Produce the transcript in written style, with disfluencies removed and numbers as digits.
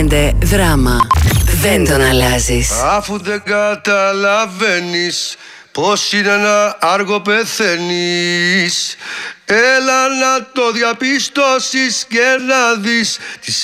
95 δράμα. Δεν τον αλλάζεις. Αφού δεν καταλαβαίνεις πως είναι να άργο πεθαίνεις, έλα να το διαπιστώσεις και να δεις τις